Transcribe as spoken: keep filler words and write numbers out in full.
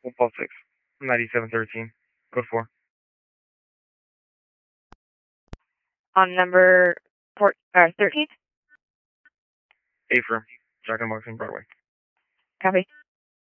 one six, ninety-seven thirteen, code four. On number four, uh, thirteen? A firm, Jack and Martin Broadway. Copy.